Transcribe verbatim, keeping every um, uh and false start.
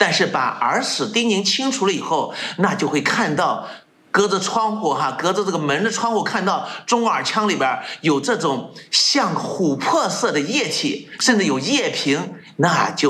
但是把耳屎叮咛清除了以后，那就会看到隔着窗户哈，隔着这个门的窗户看到中耳腔里边有这种像琥珀色的液体，甚至有液瓶，那就